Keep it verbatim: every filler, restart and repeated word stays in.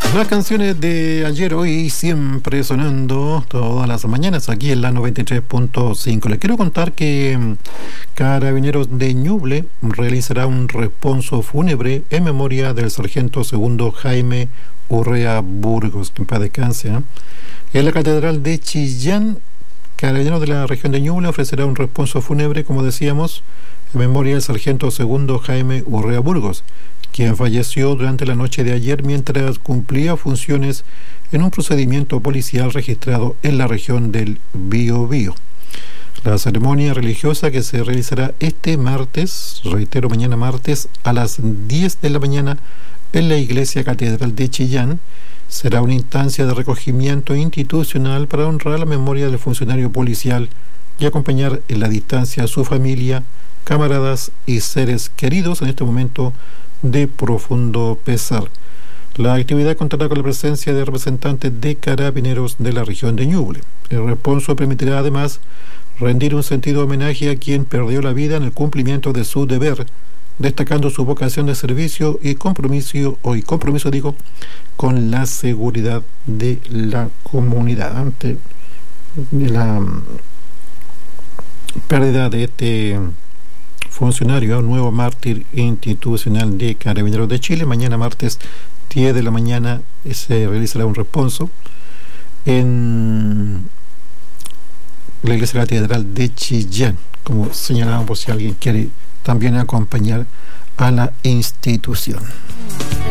Las canciones de ayer, hoy y siempre sonando todas las mañanas aquí en la noventa y tres punto cinco. Les quiero contar que Carabineros de Ñuble realizará un responso fúnebre en memoria del sargento segundo Jaime Urrea Burgos, que en paz descanse, ¿eh? En la Catedral de Chillán, Carabineros de la región de Ñuble ofrecerá un responso fúnebre, como decíamos, en memoria del sargento segundo Jaime Urrea Burgos, quien falleció durante la noche de ayer mientras cumplía funciones en un procedimiento policial registrado en la región del Biobío. La ceremonia religiosa, que se realizará este martes, reitero, mañana martes, a las diez de la mañana en la Iglesia Catedral de Chillán, será una instancia de recogimiento institucional para honrar la memoria del funcionario policial y acompañar en la distancia a su familia, camaradas y seres queridos en este momento de profundo pesar. La actividad contará con la presencia de representantes de Carabineros de la región de Ñuble. El responso permitirá además rendir un sentido homenaje a quien perdió la vida en el cumplimiento de su deber, destacando su vocación de servicio y compromiso, o y compromiso digo, con la seguridad de la comunidad ante la pérdida de este funcionario, nuevo mártir institucional de Carabineros de Chile. Mañana martes diez de la mañana se realizará un responso en la Iglesia Catedral de Chillán, como señalamos, por si alguien quiere también acompañar a la institución.